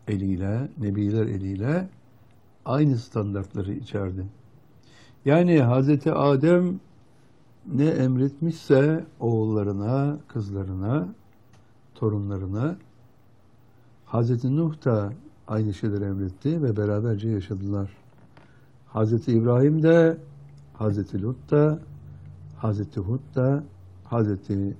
eliyle, nebiler eliyle aynı standartları içerdi. Yani Hazreti Adem ne emretmişse oğullarına, kızlarına, torunlarına, Hazreti Nuh da aynı şeyleri emretti ve beraberce yaşadılar. Hazreti İbrahim de, Hazreti Lut da, Hazreti Hud da, Hazreti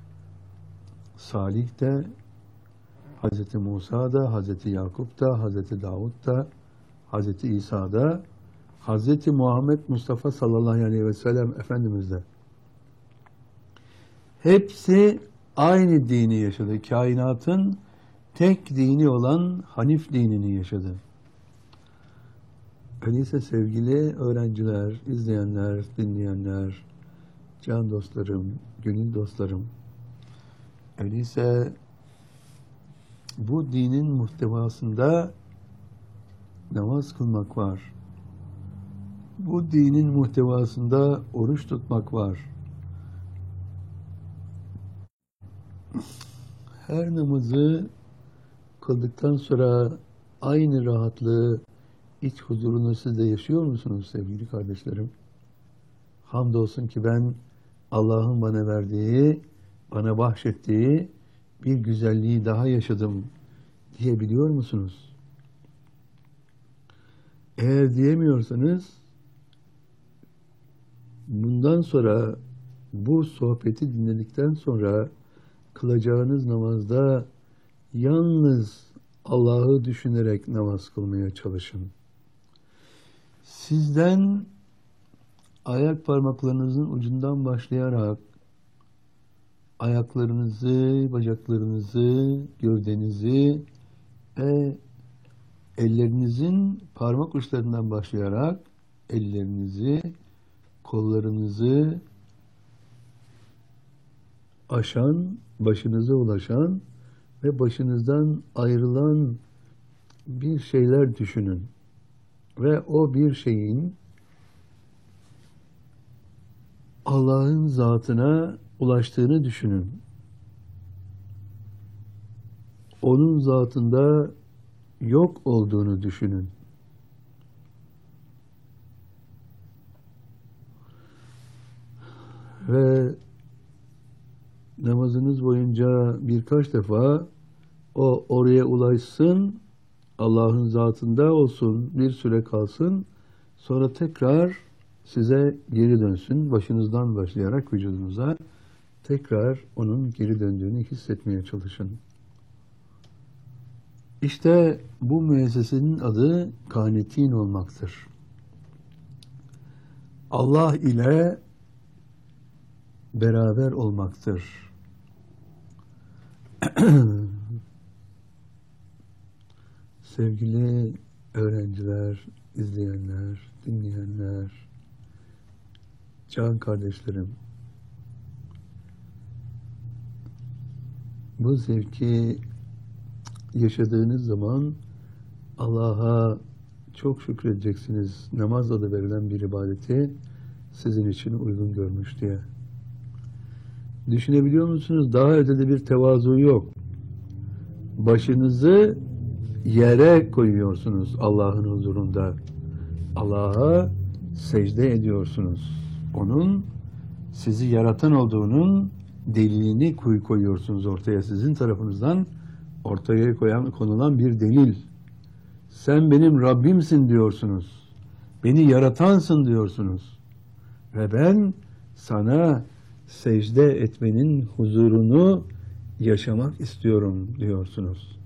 Salih de, Hazreti Musa da, Hazreti Yakup da, Hazreti Davud da, Hazreti İsa da, Hazreti Muhammed Mustafa sallallahu aleyhi ve sellem Efendimiz de. Hepsi aynı dini yaşadı. Kainatın tek dini olan Hanif dinini yaşadı. Öyleyse sevgili öğrenciler, izleyenler, dinleyenler, can dostlarım, gönül dostlarım, öyleyse bu dinin muhtevasında namaz kılmak var. Bu dinin muhtevasında oruç tutmak var. Her namazı kıldıktan sonra aynı rahatlığı, iç huzurunu siz de yaşıyor musunuz sevgili kardeşlerim? Hamdolsun ki ben Allah'ın bana verdiği, bana bahşettiği bir güzelliği daha yaşadım diyebiliyor musunuz? Eğer diyemiyorsanız bundan sonra bu sohbeti dinledikten sonra kılacağınız namazda yalnız Allah'ı düşünerek namaz kılmaya çalışın. Sizden ayak parmaklarınızın ucundan başlayarak ayaklarınızı, bacaklarınızı, gövdenizi ve ellerinizin parmak uçlarından başlayarak ellerinizi, kollarınızı aşan, başınıza ulaşan ve başınızdan ayrılan bir şeyler düşünün. Ve o bir şeyin Allah'ın zatına ulaştığını düşünün. Onun zatında yok olduğunu düşünün. Ve namazınız boyunca birkaç defa o oraya ulaşsın, Allah'ın zatında olsun, bir süre kalsın, sonra tekrar size geri dönsün, başınızdan başlayarak vücudunuza tekrar onun geri döndüğünü hissetmeye çalışın. İşte bu müessesenin adı kânetin olmaktır. Allah ile beraber olmaktır. Sevgili öğrenciler, izleyenler, dinleyenler, can kardeşlerim, bu zevki yaşadığınız zaman Allah'a çok şükredeceksiniz. Namaz adı verilen bir ibadeti sizin için uygun görmüş diye. Düşünebiliyor musunuz? Daha ötede bir tevazu yok. Başınızı yere koyuyorsunuz Allah'ın huzurunda. Allah'a secde ediyorsunuz. Onun sizi yaratan olduğunun delilini koyuyorsunuz ortaya. Sizin tarafınızdan ortaya konulan bir delil. Sen benim Rabbimsin diyorsunuz. Beni yaratansın diyorsunuz. Ve ben sana secde etmenin huzurunu yaşamak istiyorum diyorsunuz.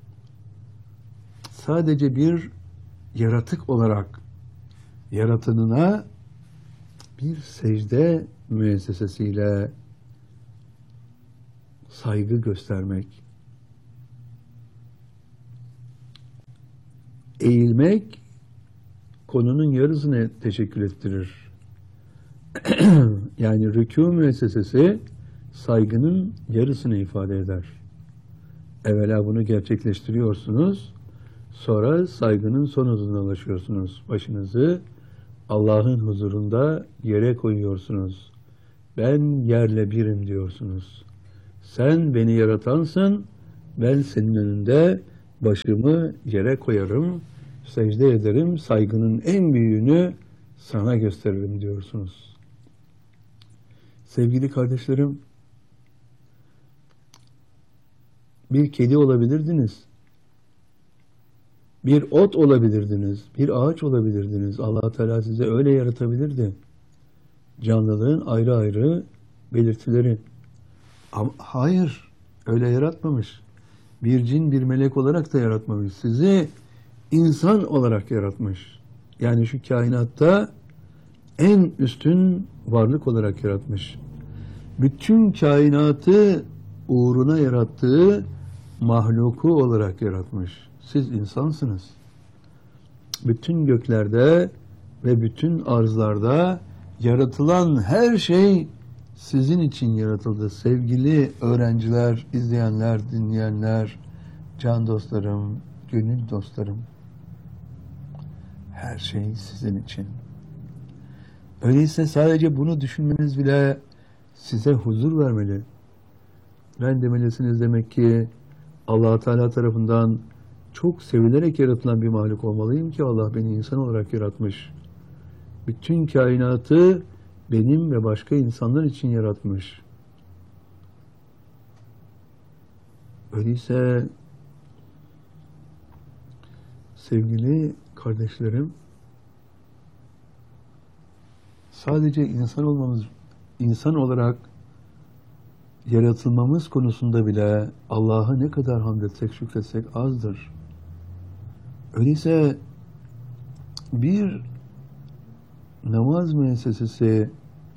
Sadece bir yaratık olarak yaratanına bir secde müessesesiyle saygı göstermek, eğilmek konunun yarısını teşekkür ettirir. Yani rükû müessesesi saygının yarısını ifade eder. Evvela bunu gerçekleştiriyorsunuz, sonra saygının son hızına ulaşıyorsunuz. Başınızı Allah'ın huzurunda yere koyuyorsunuz. Ben yerle birim diyorsunuz. Sen beni yaratansın, ben senin önünde başımı yere koyarım, secde ederim, saygının en büyüğünü sana gösteririm diyorsunuz. Sevgili kardeşlerim, bir kedi olabilirdiniz, bir ot olabilirdiniz, bir ağaç olabilirdiniz. Allah Teala size öyle yaratabilirdi. Canlılığın ayrı ayrı belirtileri. Ama hayır, öyle yaratmamış. Bir cin, bir melek olarak da yaratmamış. Sizi insan olarak yaratmış. Yani şu kainatta en üstün varlık olarak yaratmış. Bütün kainatı uğruna yarattığı mahluku olarak yaratmış. Siz insansınız. Bütün göklerde ve bütün arzlarda yaratılan her şey sizin için yaratıldı. Sevgili öğrenciler, izleyenler, dinleyenler, can dostlarım, gönül dostlarım. Her şey sizin için. Öyleyse sadece bunu düşünmeniz bile size huzur vermeli. Ben demelisiniz demek ki Allah Teala tarafından çok sevilerek yaratılan bir mahluk olmalıyım ki Allah beni insan olarak yaratmış. Bütün kainatı benim ve başka insanlar için yaratmış. Öyleyse sevgili kardeşlerim, sadece insan olarak yaratılmamız konusunda bile Allah'a ne kadar hamd etsek, şükretsek azdır. Öyleyse bir namaz müessesesi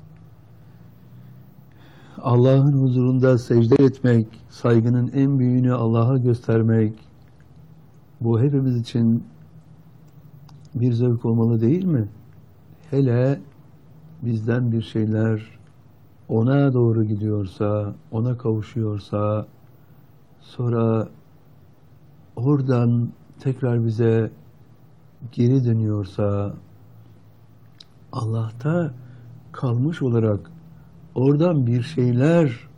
Allah'ın huzurunda secde etmek, saygının en büyüğünü Allah'a göstermek, bu hepimiz için bir zevk olmalı değil mi? Hele bizden bir şeyler ona doğru gidiyorsa, ona kavuşuyorsa, sonra oradan tekrar bize geri dönüyorsa, Allah'ta kalmış olarak oradan bir şeyler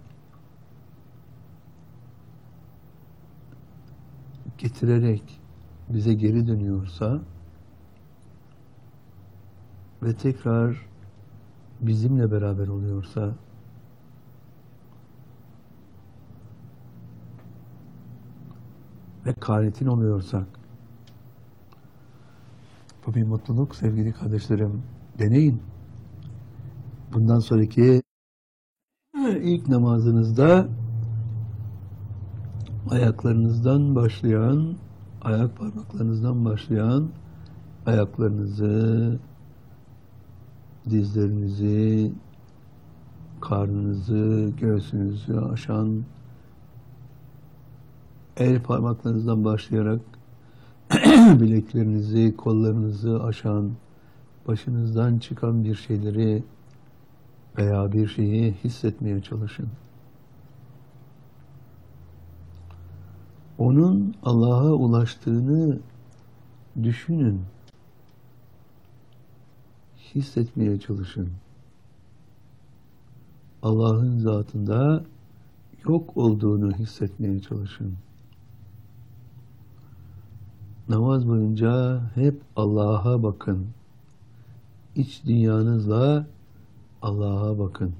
getirerek bize geri dönüyorsa ve tekrar bizimle beraber oluyorsa, ve kanitin oluyorsak, bu bir mutluluk sevgili kardeşlerim. Deneyin. Bundan sonraki ilk namazınızda ayaklarınızdan başlayan, ayak parmaklarınızdan başlayan ayaklarınızı, dizlerinizi, karnınızı, göğsünüzü aşan, el parmaklarınızdan başlayarak bileklerinizi, kollarınızı aşan, başınızdan çıkan bir şeyleri veya bir şeyi hissetmeye çalışın. Onun Allah'a ulaştığını düşünün. Hissetmeye çalışın. Allah'ın zatında yok olduğunu hissetmeye çalışın. Namaz boyunca hep Allah'a bakın. İç dünyanızla Allah'a bakın.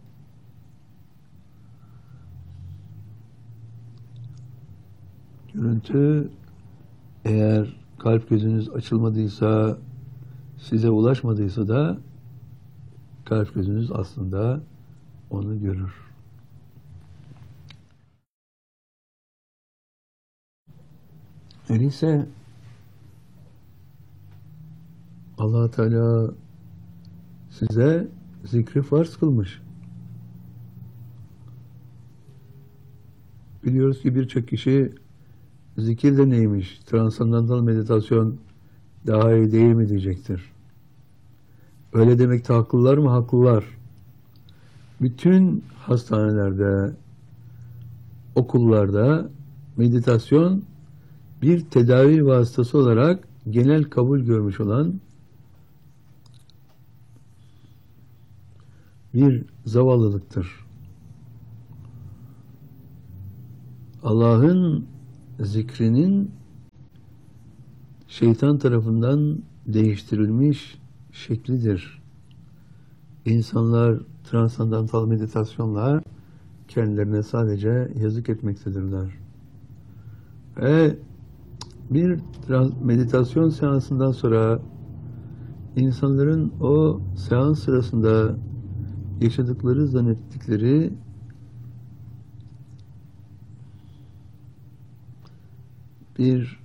Görüntü, eğer kalp gözünüz açılmadıysa, size ulaşmadıysa da kalp gözünüz aslında onu görür. Öyleyse Allah Teala size zikri farz kılmış. Biliyoruz ki birçok kişi zikir de neymiş, transandantal meditasyon daha iyi değil mi diyecektir. Öyle demekte haklılar mı? Haklılar. Bütün hastanelerde, okullarda meditasyon bir tedavi vasıtası olarak genel kabul görmüş olan bir zavallılıktır. Allah'ın zikrinin şeytan tarafından değiştirilmiş şeklidir. İnsanlar transandantal meditasyonla kendilerine sadece yazık etmektedirler. Ve bir meditasyon seansından sonra insanların o seans sırasında yaşadıkları, zannettikleri bir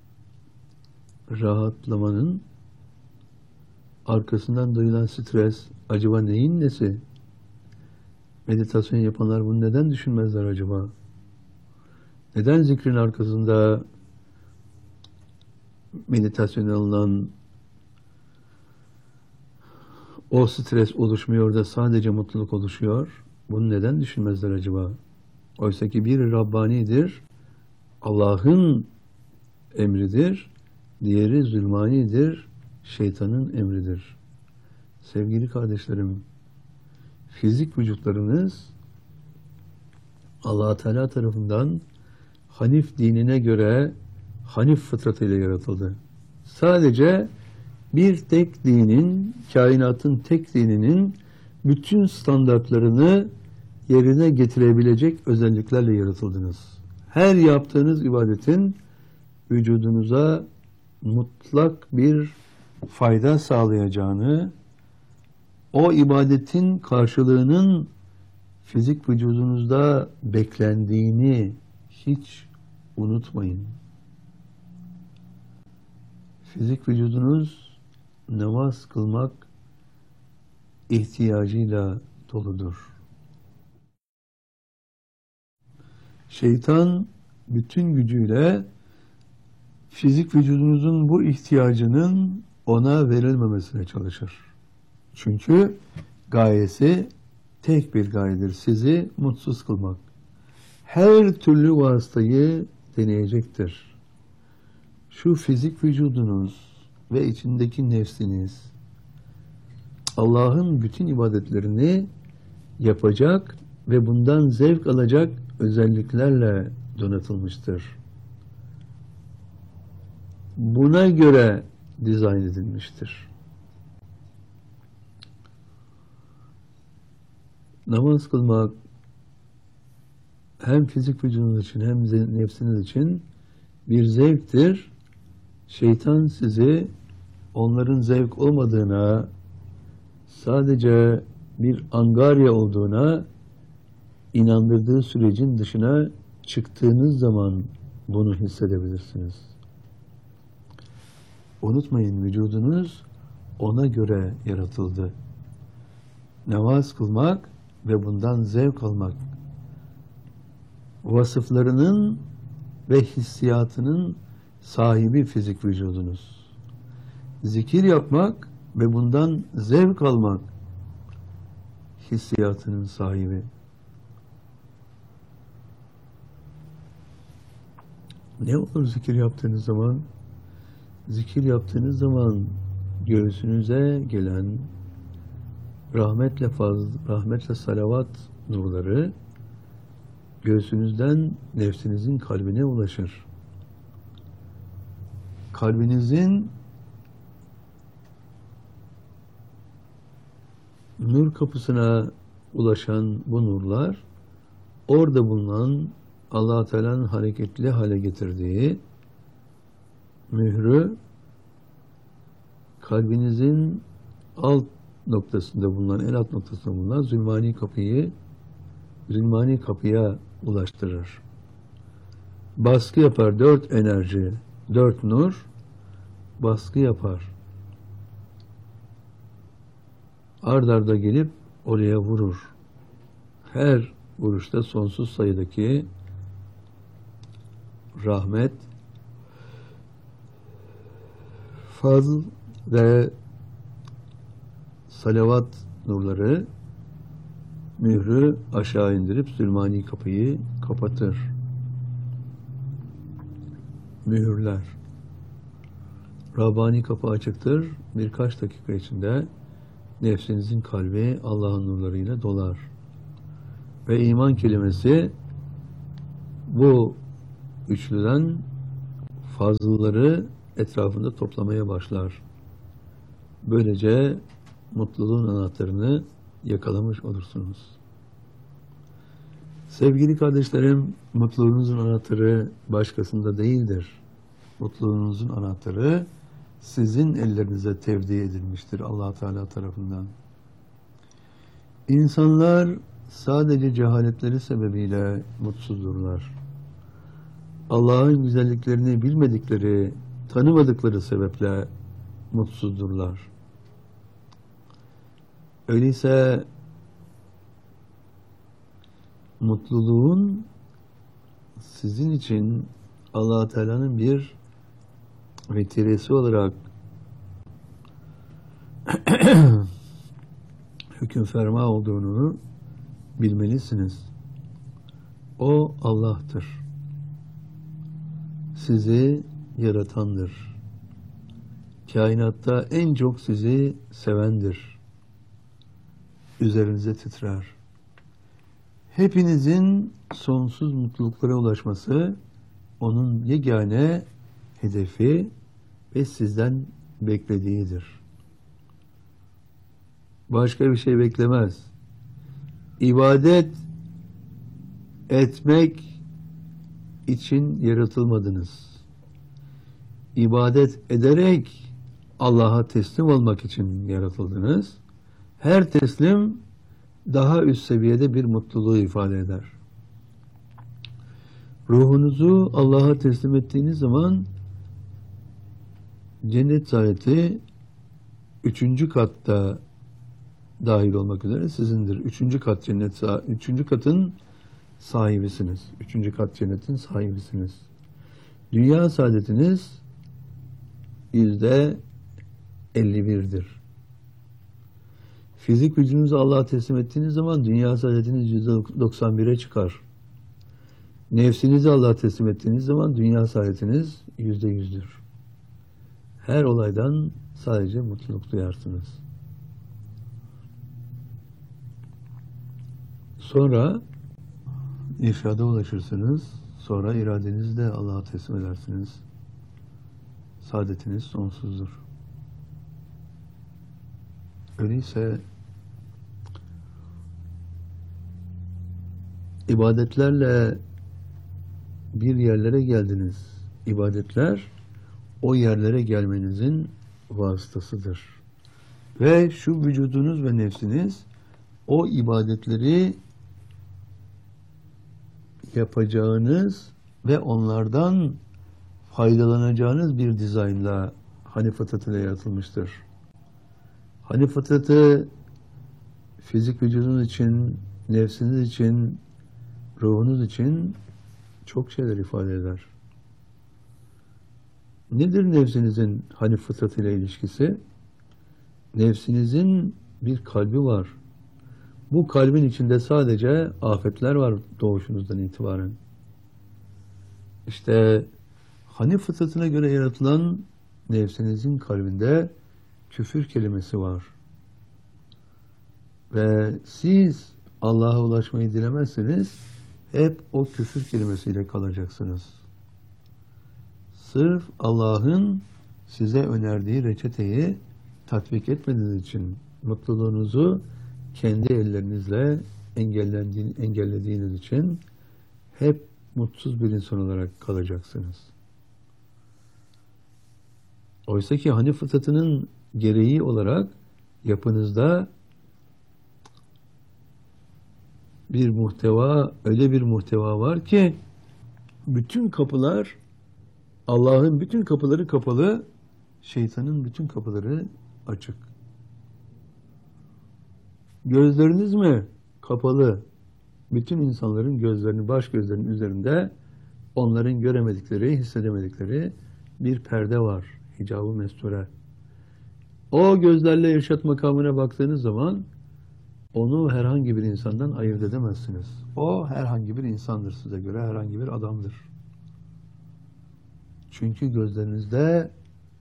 rahatlamanın arkasından duyulan stres, acaba neyin nesi? Meditasyon yapanlar bunu neden düşünmezler acaba? Neden zikrin arkasında meditasyon alınan o stres oluşmuyor da sadece mutluluk oluşuyor? Bunu neden düşünmezler acaba? Oysa ki biri Rabbani'dir, Allah'ın emridir, diğeri zulmanidir, şeytanın emridir. Sevgili kardeşlerim, fizik vücutlarınız Allah Teala tarafından Hanif dinine göre Hanif fıtratıyla yaratıldı. Sadece bir tek dinin, kainatın tek dininin bütün standartlarını yerine getirebilecek özelliklerle yaratıldınız. Her yaptığınız ibadetin vücudunuza mutlak bir fayda sağlayacağını, o ibadetin karşılığının fizik vücudunuzda beklendiğini hiç unutmayın. Fizik vücudunuz namaz kılmak ihtiyacıyla doludur. Şeytan bütün gücüyle fizik vücudunuzun bu ihtiyacının ona verilmemesine çalışır. Çünkü gayesi tek bir gayedir. Sizi mutsuz kılmak. Her türlü vasıtayı deneyecektir. Şu fizik vücudunuz ve içindeki nefsiniz Allah'ın bütün ibadetlerini yapacak ve bundan zevk alacak özelliklerle donatılmıştır. Buna göre dizayn edilmiştir. Namaz kılmak hem fizik vücudunuz için hem nefsiniz için bir zevktir. Şeytan sizi onların zevk olmadığına, sadece bir angarya olduğuna inandırdığı sürecin dışına çıktığınız zaman bunu hissedebilirsiniz. Unutmayın, vücudunuz ona göre yaratıldı. Namaz kılmak ve bundan zevk almak vasıflarının ve hissiyatının sahibi fizik vücudunuz. Zikir yapmak ve bundan zevk almak hissiyatının sahibi. Ne olur zikir yaptığınız zaman? Zikir yaptığınız zaman göğsünüze gelen rahmetle salavat nurları göğsünüzden nefsinizin kalbine ulaşır. Kalbinizin nur kapısına ulaşan bu nurlar orada bulunan Allah-u Teala'nın hareketli hale getirdiği mührü kalbinizin alt noktasında bulunan, en alt noktasında bulunan zulmani kapıya ulaştırır. Baskı yapar. 4 enerji, 4 nur baskı yapar. Ard arda gelip oraya vurur. Her vuruşta sonsuz sayıdaki rahmet, fazl ve salavat nurları mührü aşağı indirip zulmani kapıyı kapatır. Mühürler. Rabbani kapı açıktır. Birkaç dakika içinde nefsinizin kalbi Allah'ın nurlarıyla dolar. Ve iman kelimesi bu üçlüden fazlaları etrafında toplamaya başlar. Böylece mutluluğun anahtarını yakalamış olursunuz. Sevgili kardeşlerim, mutluluğunuzun anahtarı başkasında değildir. Mutluluğunuzun anahtarı sizin ellerinize tevdi edilmiştir Allah Teala tarafından. İnsanlar sadece cehaletleri sebebiyle mutsuzdurlar. Allah'ın güzelliklerini bilmedikleri, tanımadıkları sebeple mutsuzdurlar. Öyleyse mutluluğun sizin için Allah Teala'nın bir vetiresi olarak hüküm ferma olduğunu bilmelisiniz. O Allah'tır. Sizi yaratandır. Kainatta en çok sizi sevendir. Üzerinize titrer. Hepinizin sonsuz mutluluklara ulaşması onun yegane hedefi ve sizden beklediğidir. Başka bir şey beklemez. İbadet etmek için yaratılmadınız. İbadet ederek Allah'a teslim olmak için yaratıldınız. Her teslim daha üst seviyede bir mutluluğu ifade eder. Ruhunuzu Allah'a teslim ettiğiniz zaman cennet saadeti 3. katta dahil olmak üzere sizindir. 3. kat cennet, 3. katın sahibisiniz. 3. kat cennetin sahibisiniz. Dünya saadetiniz %51'dir. Fizik gücünüzü Allah'a teslim ettiğiniz zaman dünya saadetiniz %91'e çıkar. Nefsinizi Allah'a teslim ettiğiniz zaman dünya saadetiniz %100'dür. Her olaydan sadece mutluluk duyarsınız. Sonra irşada ulaşırsınız. Sonra iradenizi de Allah'a teslim edersiniz. Saadetiniz sonsuzdur. Öyleyse ibadetlerle bir yerlere geldiniz. İbadetler o yerlere gelmenizin vasıtasıdır. Ve şu vücudunuz ve nefsiniz o ibadetleri yapacağınız ve onlardan faydalanacağınız bir dizaynla Hani fıtratıyla yaratılmıştır. Hani fıtratı fizik vücudunuz için, nefsiniz için, ruhunuz için çok şeyler ifade eder. Nedir nefsinizin hani fıtratıyla ilişkisi? Nefsinizin bir kalbi var. Bu kalbin içinde sadece afetler var doğuşunuzdan itibaren. İşte hani fıtratına göre yaratılan nefsinizin kalbinde küfür kelimesi var. Ve siz Allah'a ulaşmayı dilemezseniz hep o küfür kelimesiyle kalacaksınız. Sırf Allah'ın size önerdiği reçeteyi tatbik etmediğiniz için mutluluğunuzu kendi ellerinizle engellediğiniz için hep mutsuz bir insan olarak kalacaksınız. Oysa ki hani fıtratının gereği olarak yapınızda bir muhteva, öyle bir muhteva var ki bütün kapılar, Allah'ın bütün kapıları kapalı, şeytanın bütün kapıları açık. Gözleriniz mi kapalı? Bütün insanların gözlerini, baş gözlerinin üzerinde onların göremedikleri, hissedemedikleri bir perde var. Hicab-ı mesture. O gözlerle irşat makamına baktığınız zaman onu herhangi bir insandan ayırt edemezsiniz. O herhangi bir insandır size göre, herhangi bir adamdır. Çünkü gözlerinizde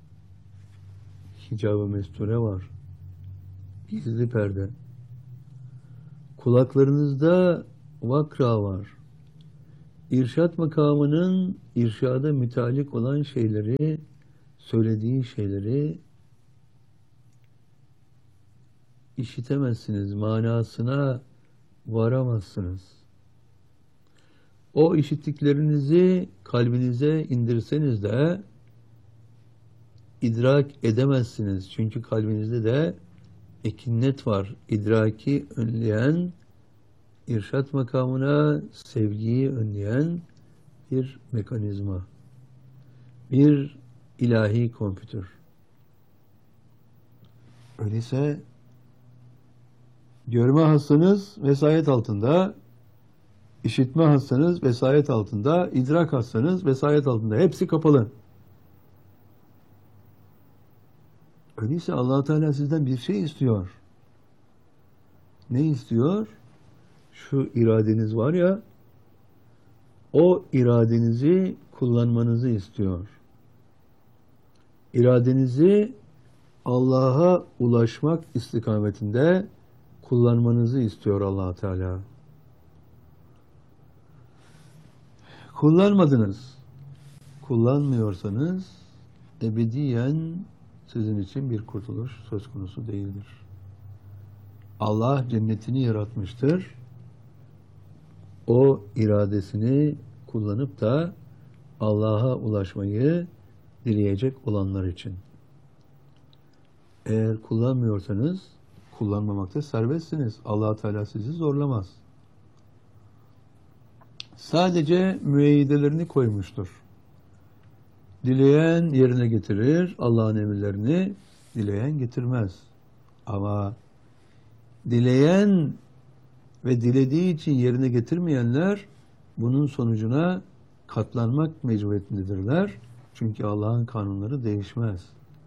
hicab-ı mesture var. Gizli perde. Kulaklarınızda vakra var. İrşat makamının irşada mütalik olan şeyleri söylediği şeyleri işitemezsiniz, manasına varamazsınız. O işittiklerinizi kalbinize indirseniz de idrak edemezsiniz. Çünkü kalbinizde de ekinnet var. İdraki önleyen, irşat makamına sevgiyi önleyen bir mekanizma. Bir ilahi kompütür. Öyleyse görme hassanız vesayet altında, işitme hassanız vesayet altında, idrak hassanız vesayet altında. Hepsi kapalı. Öyleyse Allah Teala sizden bir şey istiyor. Ne istiyor? Şu iradeniz var ya, o iradenizi kullanmanızı istiyor. İradenizi Allah'a ulaşmak istikametinde kullanmanızı istiyor Allah Teala. Kullanmadınız. Kullanmıyorsanız ebediyen sizin için bir kurtuluş söz konusu değildir. Allah cennetini yaratmıştır. O iradesini kullanıp da Allah'a ulaşmayı dileyecek olanlar için. Eğer kullanmıyorsanız kullanmamakta serbestsiniz. Allah Teala sizi zorlamaz. Sadece müeyyidelerini koymuştur. Dileyen yerine getirir, Allah'ın emirlerini, dileyen getirmez. Ama dileyen ve dilediği için yerine getirmeyenler bunun sonucuna katlanmak mecburiyetindedirler. Çünkü Allah'ın kanunları değişmez.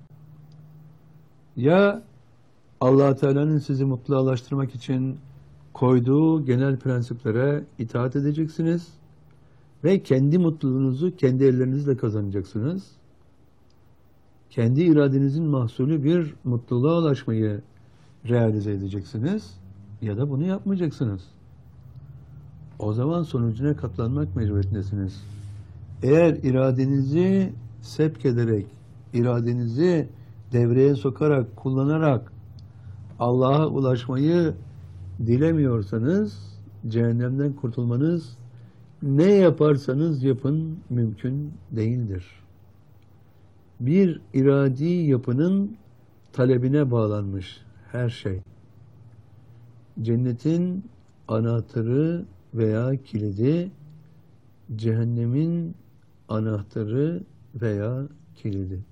Ya Allah Teala'nın sizi mutluluğa için koyduğu genel prensiplere itaat edeceksiniz ve kendi mutluluğunuzu kendi ellerinizle kazanacaksınız. Kendi iradenizin mahsulü bir mutluluğa ulaşmayı realize edeceksiniz ya da bunu yapmayacaksınız. O zaman sonucuna katlanmak mecburiyetindesiniz. Eğer iradenizi sevk ederek, iradenizi devreye sokarak, kullanarak Allah'a ulaşmayı dilemiyorsanız cehennemden kurtulmanız ne yaparsanız yapın mümkün değildir. Bir iradi yapının talebine bağlanmış her şey. Cennetin anahtarı veya kilidi, cehennemin anahtarı veya kilidi.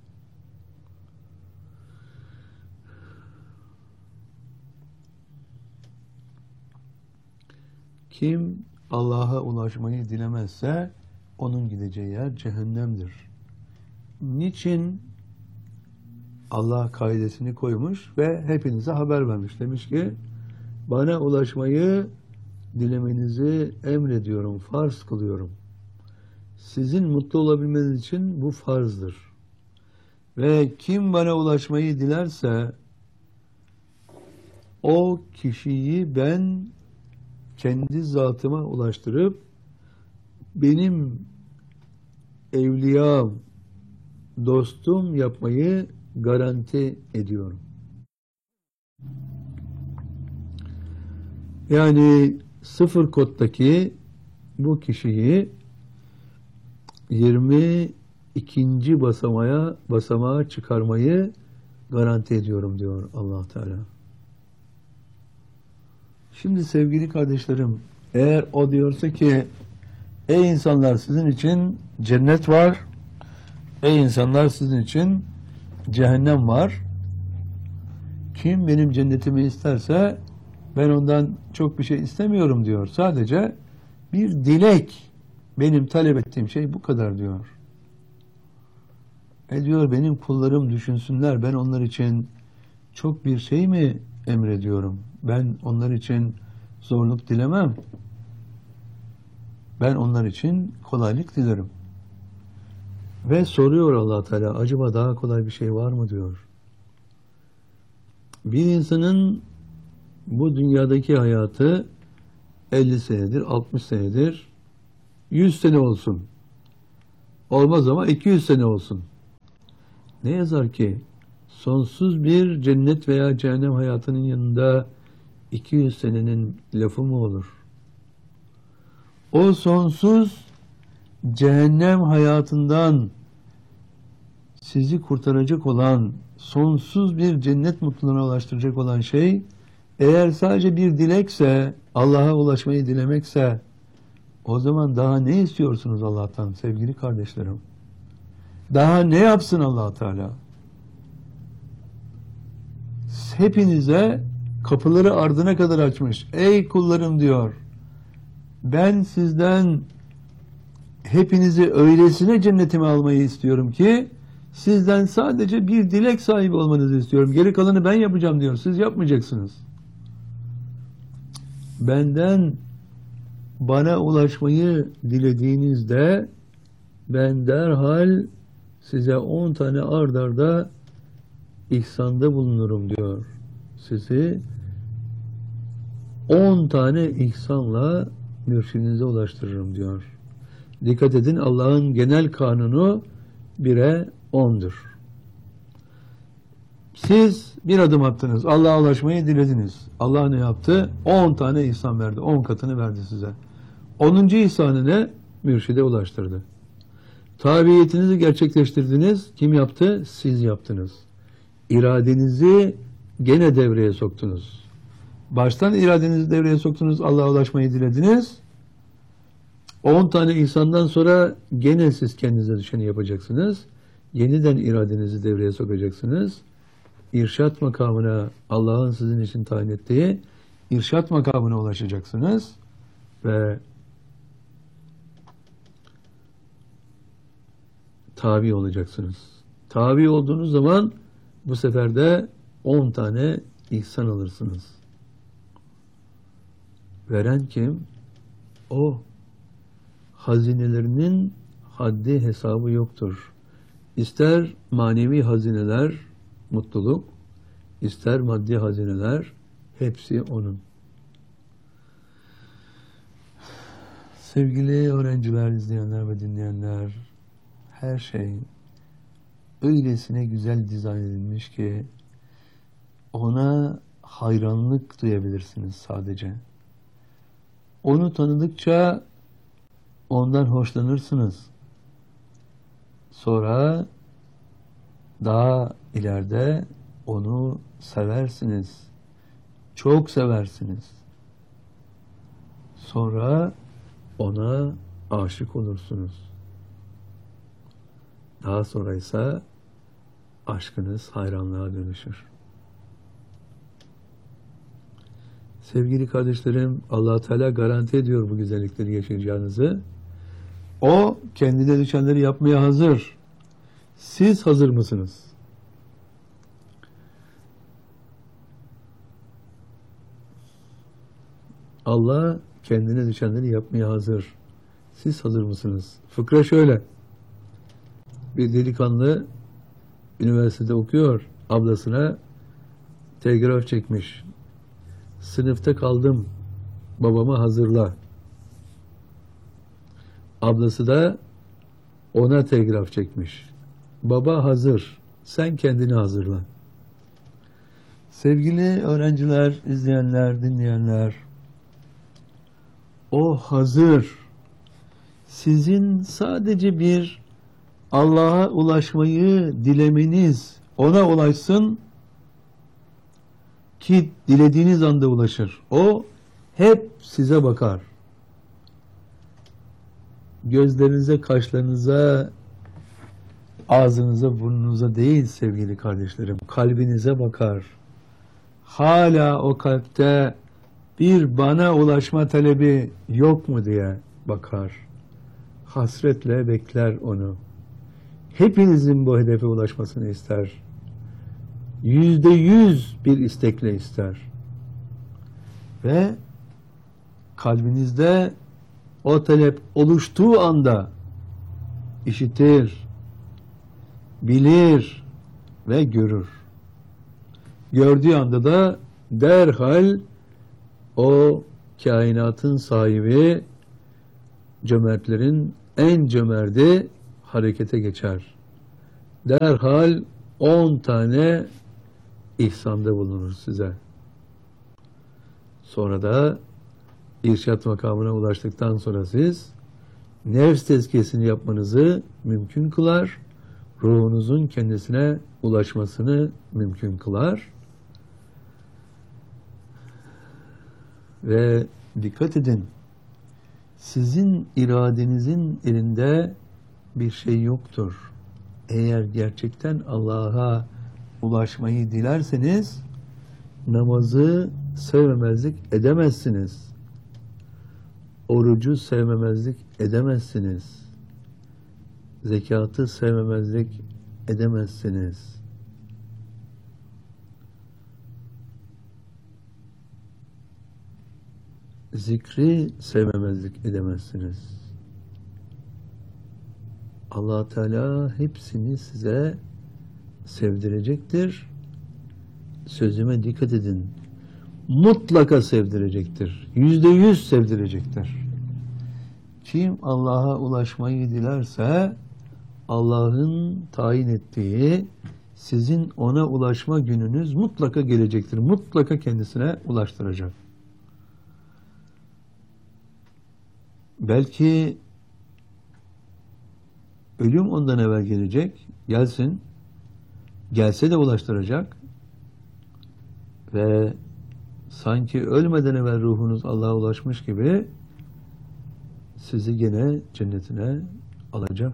Kim Allah'a ulaşmayı dilemezse onun gideceği yer cehennemdir. Niçin? Allah kaidesini koymuş ve hepinize haber vermiş. Demiş ki bana ulaşmayı dilemenizi emrediyorum, farz kılıyorum. Sizin mutlu olabilmeniz için bu farzdır. Ve kim bana ulaşmayı dilerse o kişiyi ben kendi zatıma ulaştırıp benim evliyam, dostum yapmayı garanti ediyorum. Yani sıfır koddaki bu kişiyi 22. basamağa çıkarmayı garanti ediyorum diyor Allah Teala. Şimdi sevgili kardeşlerim, eğer o diyorsa ki ey insanlar sizin için cennet var, ey insanlar sizin için cehennem var. Kim benim cennetimi isterse ben ondan çok bir şey istemiyorum diyor. Sadece bir dilek, benim talep ettiğim şey bu kadar diyor. Diyor benim kullarım düşünsünler, ben onlar için çok bir şey mi emrediyorum? Ben onlar için zorluk dilemem. Ben onlar için kolaylık dilerim. Ve soruyor Allah Teala, acaba daha kolay bir şey var mı diyor. Bir insanın bu dünyadaki hayatı 50 senedir, 60 senedir, 100 sene olsun. Olmaz ama 200 sene olsun. Ne yazar ki sonsuz bir cennet veya cehennem hayatının yanında 200 senenin lafı mı olur? O sonsuz cehennem hayatından sizi kurtaracak olan, sonsuz bir cennet mutluluğuna ulaştıracak olan şey, eğer sadece bir dilekse, Allah'a ulaşmayı dilemekse, o zaman daha ne istiyorsunuz Allah'tan sevgili kardeşlerim? Daha ne yapsın Allah Teala? Hepinize kapıları ardına kadar açmış. Ey kullarım diyor. Ben sizden hepinizi öylesine cennetime almayı istiyorum ki sizden sadece bir dilek sahibi olmanızı istiyorum. Geri kalanı ben yapacağım diyor. Siz yapmayacaksınız. Bana ulaşmayı dilediğinizde ben derhal size 10 tane ard arda ihsanda bulunurum diyor. Sizi 10 tane ihsanla mürşidinize ulaştırırım diyor. Dikkat edin, Allah'ın genel kanunu 1'e 10'dur. Siz bir adım attınız. Allah'a ulaşmayı dilediniz. Allah ne yaptı? 10 tane ihsan verdi. 10 katını verdi size. 10. ihsanı ne? Mürşide ulaştırdı. Tabiyetinizi gerçekleştirdiniz. Kim yaptı? Siz yaptınız. İradenizi gene devreye soktunuz. Baştan iradenizi devreye soktunuz. Allah'a ulaşmayı dilediniz. 10 tane ihsandan sonra gene siz kendinize düşeni yapacaksınız. Yeniden iradenizi devreye sokacaksınız. İrşat makamına, Allah'ın sizin için tayin ettiği irşat makamına ulaşacaksınız ve tabi olacaksınız. Tabi olduğunuz zaman bu sefer de 10 tane ihsan alırsınız. Veren kim? O. Hazinelerinin haddi hesabı yoktur. İster manevi hazineler, mutluluk, ister maddi hazineler, hepsi onun. Sevgili öğrenciler, izleyenler ve dinleyenler, her şey öylesine güzel dizayn edilmiş ki ona hayranlık duyabilirsiniz sadece. Onu tanıdıkça ondan hoşlanırsınız. Sonra daha ileride onu seversiniz. Çok seversiniz. Sonra ona aşık olursunuz. Daha sonra ise aşkınız hayranlığa dönüşür. Sevgili kardeşlerim, Allah Teala garanti ediyor bu güzellikleri yaşayacağınızı. O kendine düşenleri yapmaya hazır. Siz hazır mısınız? Allah kendine düşenleri yapmaya hazır. Siz hazır mısınız? Fıkra şöyle. Bir delikanlı üniversitede okuyor. Ablasına telgraf çekmiş. Sınıfta kaldım. Babama hazırla. Ablası da ona telgraf çekmiş. Baba hazır. Sen kendini hazırla. Sevgili öğrenciler, izleyenler, dinleyenler, o hazır. Sizin sadece bir Allah'a ulaşmayı dilemeniz, ona ulaşsın ki dilediğiniz anda ulaşır. O hep size bakar. Gözlerinize, kaşlarınıza, ağzınıza, burnunuza değil sevgili kardeşlerim, kalbinize bakar. Hala o kalpte bir bana ulaşma talebi yok mu diye bakar. Hasretle bekler onu. Hepinizin bu hedefe ulaşmasını ister. %100 bir istekle ister. Ve kalbinizde o talep oluştuğu anda işitir, bilir ve görür. Gördüğü anda da derhal o kainatın sahibi, cömertlerin en cömerti harekete geçer. derhal 10 tane ihsanda bulunur size. Sonra da irşat makamına ulaştıktan sonra siz nefs tezkiyesini yapmanızı mümkün kılar, ruhunuzun kendisine ulaşmasını mümkün kılar. Ve dikkat edin, sizin iradenizin elinde bir şey yoktur. Eğer gerçekten Allah'a ulaşmayı dilerseniz namazı sevmemezlik edemezsiniz. Orucu sevmemezlik edemezsiniz. Zekatı sevmemezlik edemezsiniz. Zikri sevmemezlik edemezsiniz. Allah Teala hepsini size sevdirecektir. Sözüme dikkat edin. Mutlaka sevdirecektir. %100 sevdirecektir. Kim Allah'a ulaşmayı dilerse Allah'ın tayin ettiği sizin ona ulaşma gününüz mutlaka gelecektir. Mutlaka kendisine ulaştıracak. Belki ölüm ondan evvel gelecek, gelsin, gelse de ulaştıracak ve sanki ölmeden evvel ruhunuz Allah'a ulaşmış gibi sizi gene cennetine alacak.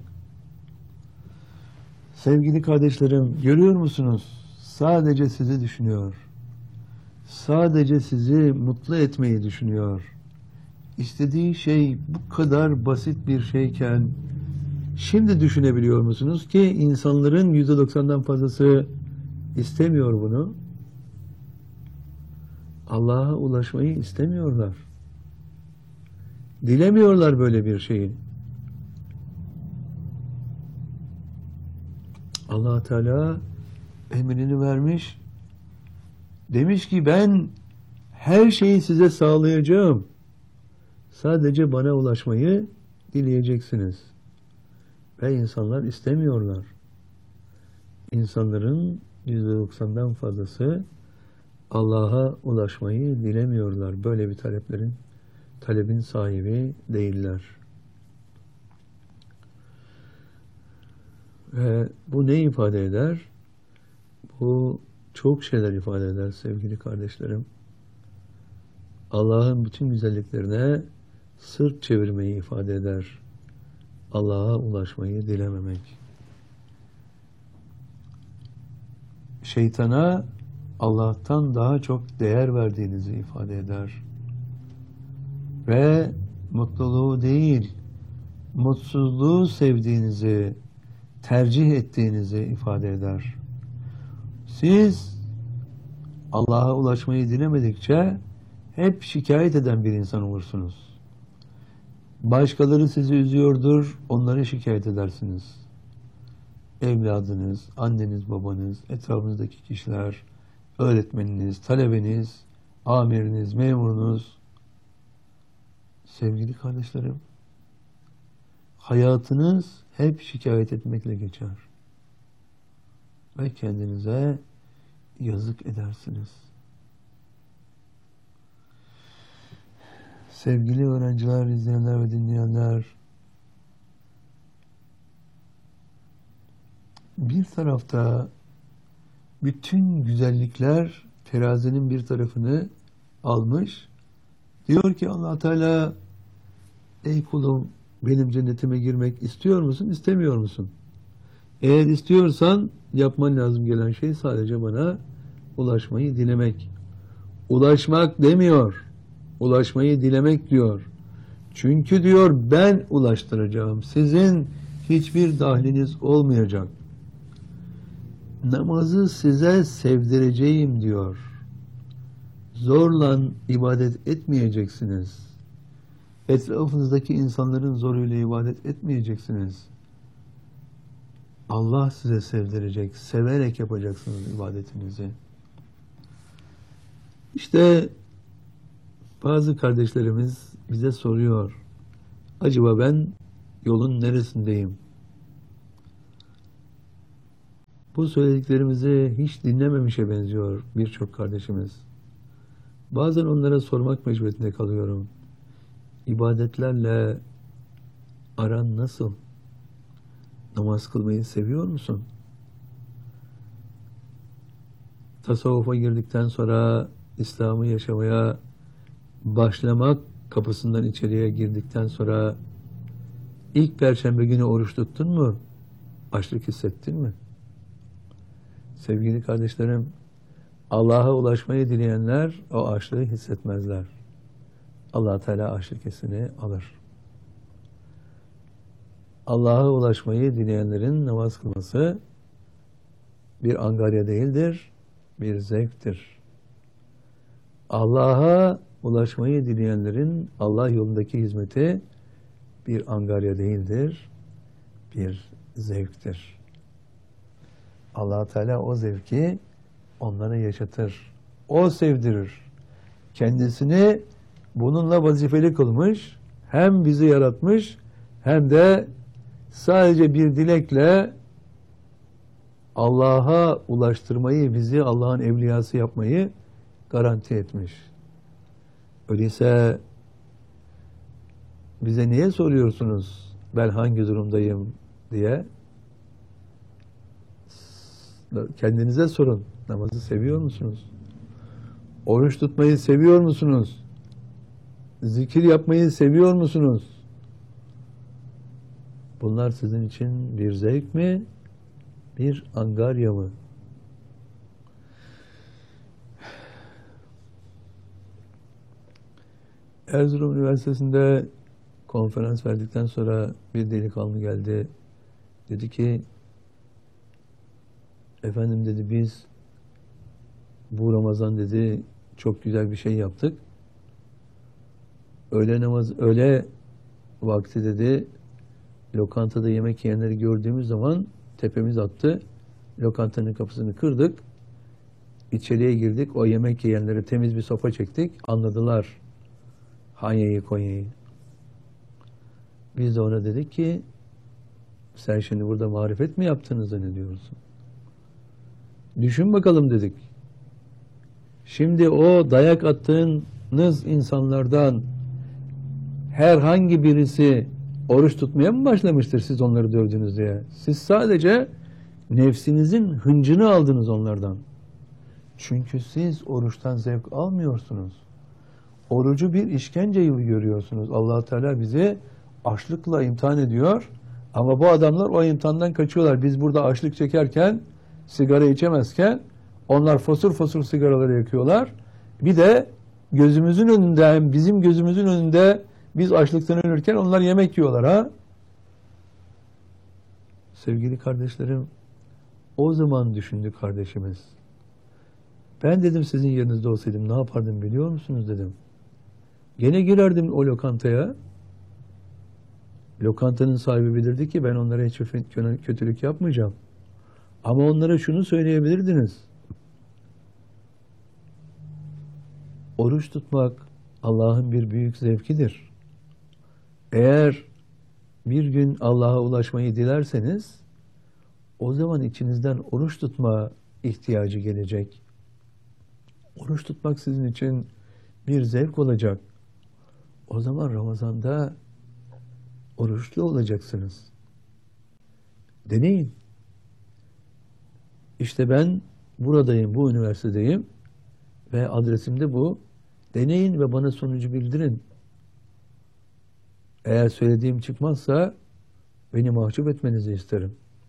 Sevgili kardeşlerim, görüyor musunuz? Sadece sizi düşünüyor. Sadece sizi mutlu etmeyi düşünüyor. İstediği şey bu kadar basit bir şeyken şimdi düşünebiliyor musunuz ki insanların %90'dan fazlası istemiyor bunu. Allah'a ulaşmayı istemiyorlar. Dilemiyorlar böyle bir şeyi. Allah Teala emrini vermiş. Demiş ki ben her şeyi size sağlayacağım. Sadece bana ulaşmayı dileyeceksiniz. Ve insanlar istemiyorlar. İnsanların %90'dan fazlası Allah'a ulaşmayı dilemiyorlar. Böyle bir talebin sahibi değiller. Ve bu ne ifade eder? Bu çok şeyler ifade eder sevgili kardeşlerim. Allah'ın bütün güzelliklerine sırt çevirmeyi ifade eder. Allah'a ulaşmayı dilememek. Şeytana Allah'tan daha çok değer verdiğinizi ifade eder. Ve mutluluğu değil, mutsuzluğu sevdiğinizi, tercih ettiğinizi ifade eder. Siz Allah'a ulaşmayı dilemedikçe hep şikayet eden bir insan olursunuz. Başkaları sizi üzüyordur, onları şikayet edersiniz. Evladınız, anneniz, babanız, etrafınızdaki kişiler, öğretmeniniz, talebeniz, amiriniz, memurunuz. Sevgili kardeşlerim, hayatınız hep şikayet etmekle geçer. Ve kendinize yazık edersiniz. Sevgili öğrenciler, izleyenler ve dinleyenler, bir tarafta bütün güzellikler terazinin bir tarafını almış. Diyor ki Allah Teala, ey kulum benim cennetime girmek istiyor musun, istemiyor musun? Eğer istiyorsan yapman lazım gelen şey sadece bana ulaşmayı dilemek. Ulaşmak demiyor. Ulaşmayı dilemek diyor. Çünkü diyor ben ulaştıracağım. Sizin hiçbir dahliniz olmayacak. Namazı size sevdireceğim diyor. Zorla ibadet etmeyeceksiniz. Etrafınızdaki insanların zoruyla ibadet etmeyeceksiniz. Allah size sevdirecek. Severek yapacaksınız ibadetinizi. İşte bazı kardeşlerimiz bize soruyor. Acaba ben yolun neresindeyim? Bu söylediklerimizi hiç dinlememişe benziyor birçok kardeşimiz. Bazen onlara sormak mecburiyetinde kalıyorum. İbadetlerle aran nasıl? Namaz kılmayı seviyor musun? Tasavvufa girdikten sonra İslam'ı yaşamaya başlamak kapısından içeriye girdikten sonra ilk Perşembe günü oruç tuttun mu? Açlık hissettin mi? Sevgili kardeşlerim, Allah'a ulaşmayı dileyenler o açlığı hissetmezler. Allah Teala açlık hissini alır. Allah'a ulaşmayı dileyenlerin namaz kılması bir angarya değildir, bir zevktir. Allah'a ulaşmayı dileyenlerin Allah yolundaki hizmeti bir angarya değildir, bir zevktir. Allah Teala o zevki onlara yaşatır. O sevdirir. Kendisini bununla vazifeli kılmış, hem bizi yaratmış, hem de sadece bir dilekle Allah'a ulaştırmayı, bizi Allah'ın evliyası yapmayı garanti etmiş. Öyleyse bize niye soruyorsunuz ben hangi durumdayım diye? Kendinize sorun. Namazı seviyor musunuz? Oruç tutmayı seviyor musunuz? Zikir yapmayı seviyor musunuz? Bunlar sizin için bir zevk mi? Bir angarya mı? Erzurum Üniversitesi'nde konferans verdikten sonra bir delikanlı geldi. Dedi ki, efendim dedi, biz bu Ramazan dedi çok güzel bir şey yaptık. Öğle vakti dedi lokantada yemek yiyenleri gördüğümüz zaman tepemiz attı. Lokantanın kapısını kırdık. İçeriye girdik. O yemek yiyenlere temiz bir sofa çektik. Anladılar Hanya'yı, Konya'yı. Biz de ona dedik ki sen şimdi burada marifet mi yaptığını zannediyorsun? Düşün bakalım dedik. Şimdi o dayak attığınız insanlardan herhangi birisi oruç tutmaya mı başlamıştır siz onları dövdünüz diye? Siz sadece nefsinizin hıncını aldınız onlardan. Çünkü siz oruçtan zevk almıyorsunuz. Orucu bir işkence gibi görüyorsunuz. Allah Teala bizi açlıkla imtihan ediyor. Ama bu adamlar o imtihandan kaçıyorlar. Biz burada açlık çekerken, sigara içemezken onlar fosur fosur sigaraları yakıyorlar. Bir de gözümüzün önünde, hem bizim gözümüzün önünde biz açlıktan ölürken onlar yemek yiyorlar ha. Sevgili kardeşlerim, o zaman düşündü kardeşimiz. Ben dedim sizin yerinizde olsaydım ne yapardım biliyor musunuz dedim. Gene girerdim o lokantaya. Lokantanın sahibi bilirdi ki ben onlara hiç kötülük yapmayacağım. Ama onlara şunu söyleyebilirdiniz. Oruç tutmak Allah'ın bir büyük zevkidir. Eğer bir gün Allah'a ulaşmayı dilerseniz o zaman içinizden oruç tutma ihtiyacı gelecek. Oruç tutmak sizin için bir zevk olacak. O zaman Ramazan'da oruçlu olacaksınız. Deneyin. İşte ben buradayım, bu üniversitedeyim ve adresim de bu. Deneyin ve bana sonucu bildirin. Eğer söylediğim çıkmazsa beni mahcup etmenizi isterim.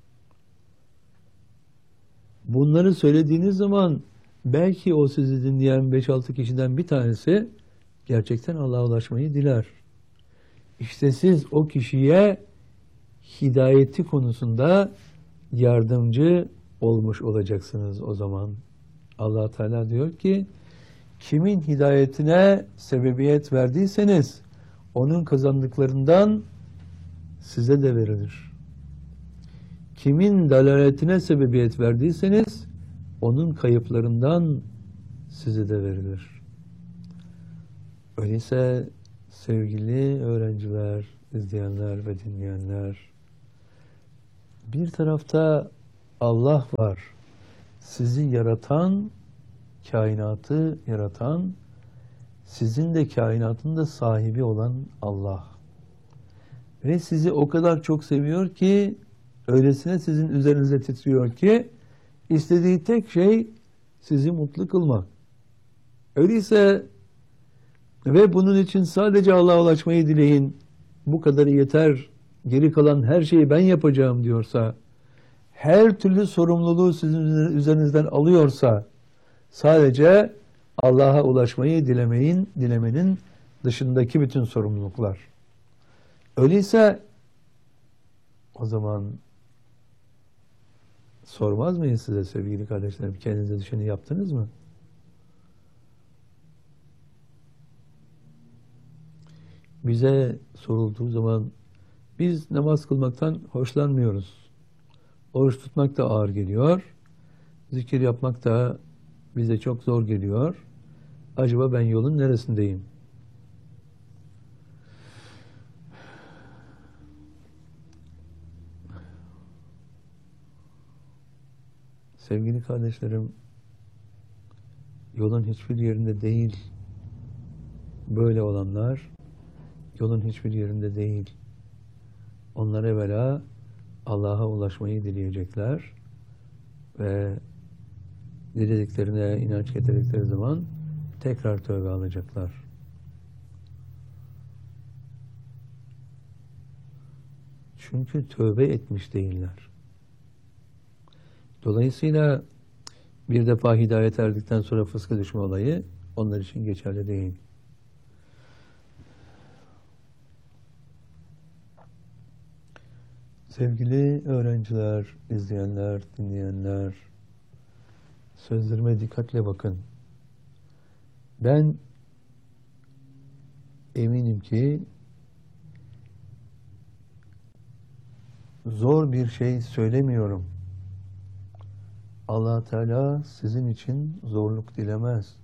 Bunları söylediğiniz zaman belki o sizi dinleyen 5-6 kişiden bir tanesi gerçekten Allah'a ulaşmayı diler. İşte siz o kişiye hidayeti konusunda yardımcı olmuş olacaksınız o zaman. Allah Teala diyor ki, kimin hidayetine sebebiyet verdiyseniz onun kazandıklarından size de verilir. Kimin dalaletine sebebiyet verdiyseniz onun kayıplarından size de verilir. Öyleyse sevgili öğrenciler, izleyenler ve dinleyenler, bir tarafta Allah var. Sizi yaratan, kainatı yaratan, sizin de kainatın da sahibi olan Allah. Ve sizi o kadar çok seviyor ki, öylesine sizin üzerinize titriyor ki, istediği tek şey sizi mutlu kılmak. Öyleyse ve bunun için sadece Allah'a ulaşmayı dileyin, bu kadarı yeter, geri kalan her şeyi ben yapacağım diyorsa, her türlü sorumluluğu sizin üzerinizden alıyorsa, sadece Allah'a ulaşmayı dilemenin dışındaki bütün sorumluluklar. Öyleyse o zaman sormaz mıyız size sevgili kardeşlerim, kendinize düşeni yaptınız mı? Bize sorulduğu zaman biz namaz kılmaktan hoşlanmıyoruz. Oruç tutmak da ağır geliyor. Zikir yapmak da bize çok zor geliyor. Acaba ben yolun neresindeyim? Sevgili kardeşlerim, yolun hiçbir yerinde değil. Böyle olanlar yolun hiçbir yerinde değil. Onlar evvela Allah'a ulaşmayı dileyecekler ve dilediklerine inanç getirdikleri zaman tekrar tövbe alacaklar. Çünkü tövbe etmiş değiller. Dolayısıyla bir defa hidayet erdikten sonra fıska düşme olayı onlar için geçerli değil. Sevgili öğrenciler, izleyenler, dinleyenler, sözlerime dikkatle bakın. Ben eminim ki zor bir şey söylemiyorum. Allah Teala sizin için zorluk dilemez.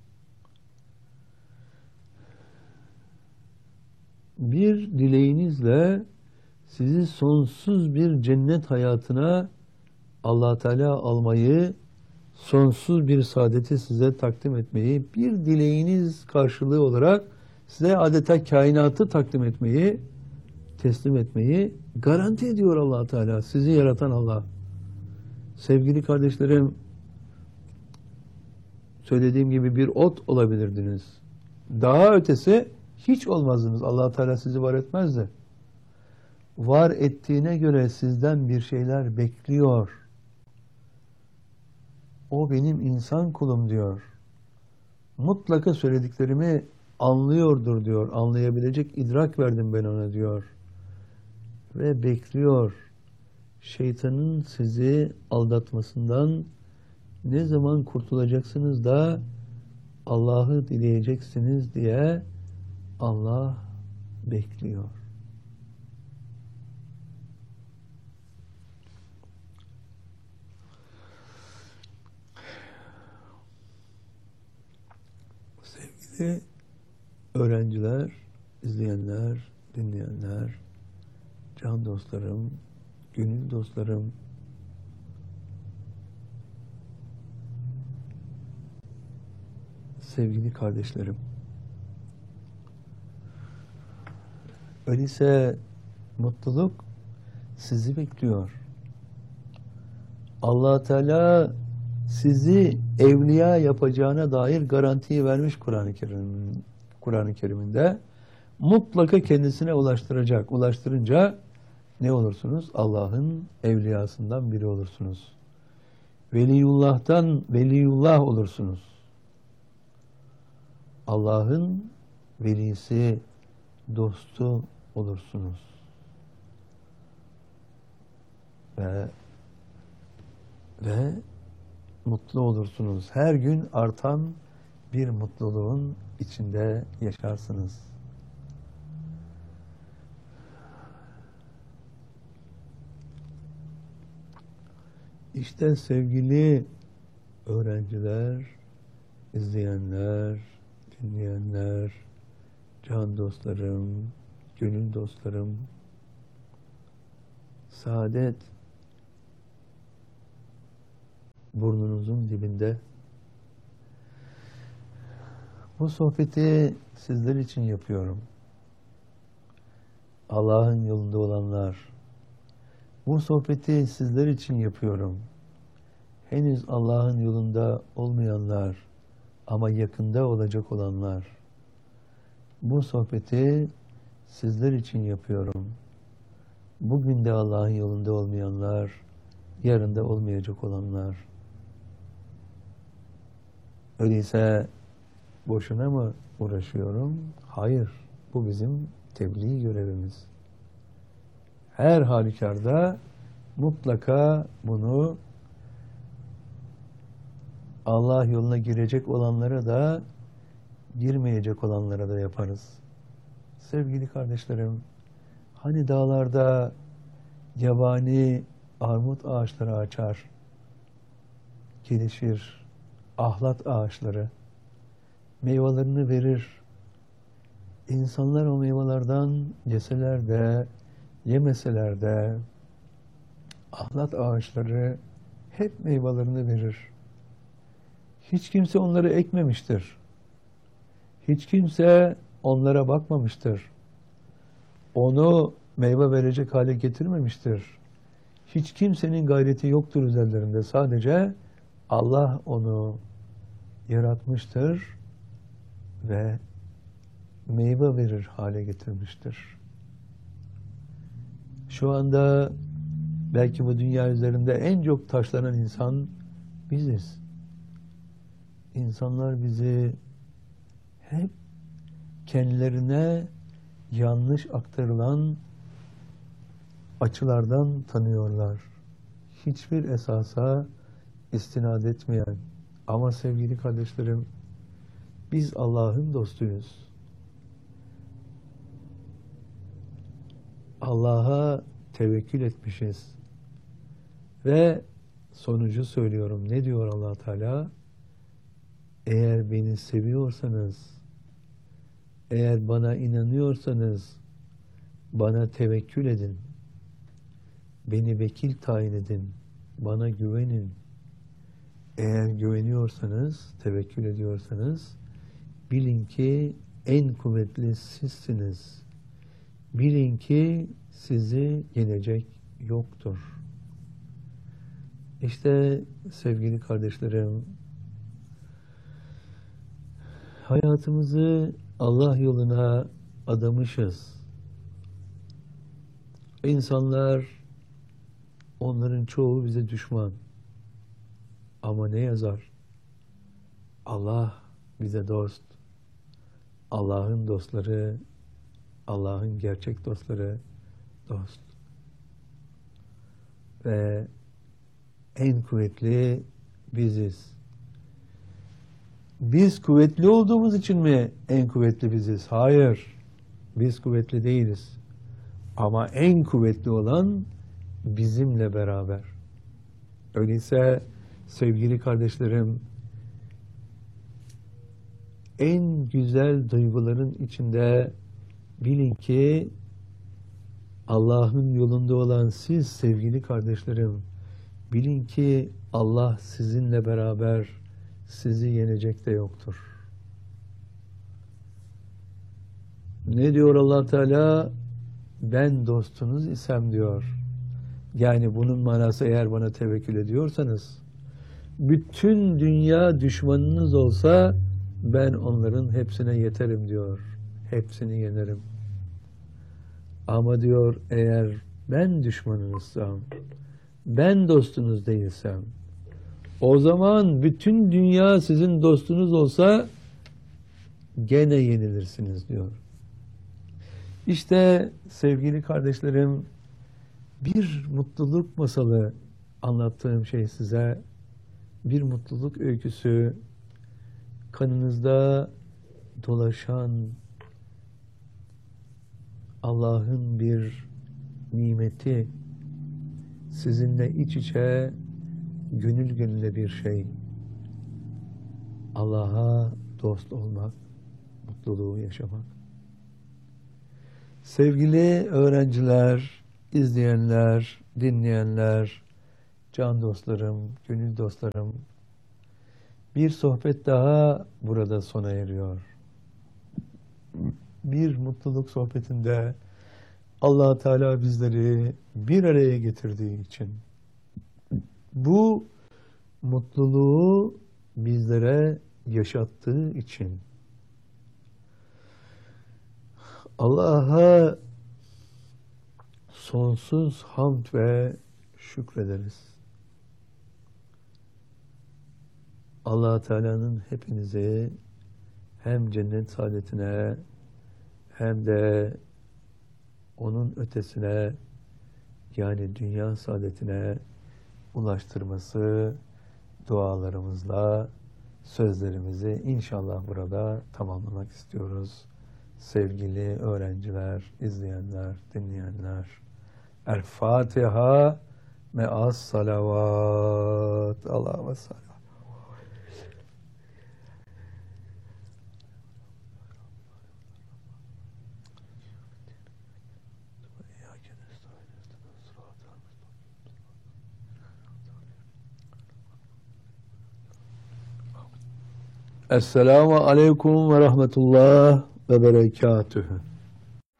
Bir dileğinizle sizi sonsuz bir cennet hayatına Allah Teala almayı, sonsuz bir saadeti size takdim etmeyi, bir dileğiniz karşılığı olarak size adeta kainatı takdim etmeyi, teslim etmeyi garanti ediyor Allah Teala, sizi yaratan Allah. Sevgili kardeşlerim, söylediğim gibi bir ot olabilirdiniz. Daha ötesi hiç olmazdınız. Allah Teala sizi var etmezdi. Var ettiğine göre sizden bir şeyler bekliyor. O benim insan kulum diyor. Mutlaka söylediklerimi anlıyordur diyor. Anlayabilecek idrak verdim ben ona diyor. Ve bekliyor. Şeytanın sizi aldatmasından ne zaman kurtulacaksınız da Allah'ı dileyeceksiniz diye Allah bekliyor. Sevgili öğrenciler, izleyenler, dinleyenler, can dostlarım, gönül dostlarım, sevgili kardeşlerim. Öyleyse mutluluk sizi bekliyor. Allah Teala sizi evliya yapacağına dair garantiyi vermiş Kur'an-ı Kerim'inde. Mutlaka kendisine ulaştıracak. Ulaştırınca ne olursunuz? Allah'ın evliyasından biri olursunuz. Veliyullah'tan veliyullah olursunuz. Allah'ın velisi, dostu olursunuz. Ve mutlu olursunuz. Her gün artan bir mutluluğun içinde yaşarsınız. İşte sevgili öğrenciler, izleyenler, dinleyenler, can dostlarım, gönül dostlarım, saadet burnunuzun dibinde. Bu sohbeti sizler için yapıyorum. Allah'ın yolunda olanlar. Bu sohbeti sizler için yapıyorum. Henüz Allah'ın yolunda olmayanlar ama yakında olacak olanlar. Bu sohbeti sizler için yapıyorum. Bugün de Allah'ın yolunda olmayanlar, yarın da olmayacak olanlar. Öyleyse boşuna mı uğraşıyorum? Hayır, bu bizim tebliğ görevimiz. Her halükarda mutlaka bunu Allah yoluna girecek olanlara da, girmeyecek olanlara da yaparız. Sevgili kardeşlerim, hani dağlarda yabani armut ağaçları açar, gelişir, ahlat ağaçları, meyvelerini verir. İnsanlar o meyvelerden yeseler de, yemeseler de, ahlat ağaçları hep meyvelerini verir. Hiç kimse onları ekmemiştir. Hiç kimse onlara bakmamıştır. Onu meyve verecek hale getirmemiştir. Hiç kimsenin gayreti yoktur üzerlerinde. Sadece Allah onu yaratmıştır ve meyve verir hale getirmiştir. Şu anda belki bu dünya üzerinde en çok taşlanan insan biziz. İnsanlar bizi hep kendilerine yanlış aktarılan açılardan tanıyorlar. Hiçbir esasa istinad etmeyen. Ama sevgili kardeşlerim, biz Allah'ın dostuyuz. Allah'a tevekkül etmişiz. Ve sonucu söylüyorum. Ne diyor Allah Teala? Eğer beni seviyorsanız, eğer bana inanıyorsanız, bana tevekkül edin. Beni vekil tayin edin. Bana güvenin. Eğer güveniyorsanız, tevekkül ediyorsanız, bilin ki en kuvvetli sizsiniz. Bilin ki sizi yenecek yoktur. İşte sevgili kardeşlerim, hayatımızı Allah yoluna adamışız. İnsanlar, onların çoğu bize düşman. Ama ne yazar? Allah bize dost. Allah'ın dostları, Allah'ın gerçek dostları dost. Ve en kuvvetli biziz. Biz kuvvetli olduğumuz için mi en kuvvetli biziz? Hayır. Biz kuvvetli değiliz. Ama en kuvvetli olan bizimle beraber. Öyleyse sevgili kardeşlerim, en güzel duyguların içinde bilin ki Allah'ın yolunda olan siz sevgili kardeşlerim, bilin ki Allah sizinle beraber, sizi yenecek de yoktur. Ne diyor Allah Teala? Ben dostunuz isem diyor. Yani bunun manası, eğer bana tevekkül ediyorsanız, bütün dünya düşmanınız olsa ben onların hepsine yeterim diyor. Hepsini yenerim. Ama diyor, eğer ben düşmanınızsam, ben dostunuz değilsem, o zaman bütün dünya sizin dostunuz olsa gene yenilirsiniz diyor. İşte sevgili kardeşlerim, bir mutluluk masalı anlattığım şey size, bir mutluluk öyküsü, kanınızda dolaşan Allah'ın bir nimeti, sizinle iç içe, gönül gönüle bir şey. Allah'a dost olmak, mutluluğu yaşamak. Sevgili öğrenciler, izleyenler, dinleyenler, can dostlarım, gönül dostlarım, bir sohbet daha burada sona eriyor. Bir mutluluk sohbetinde Allah Teala bizleri bir araya getirdiği için, bu mutluluğu bizlere yaşattığı için Allah'a sonsuz hamd ve şükrederiz. Allah Teala'nın hepinizi hem cennet saadetine hem de onun ötesine, yani dünya saadetine ulaştırması dualarımızla sözlerimizi inşallah burada tamamlamak istiyoruz. Sevgili öğrenciler, izleyenler, dinleyenler, El Fatiha me'as salavat. Allah'a salli. Esselamu aleyküm ve rahmetullah ve berekatühü.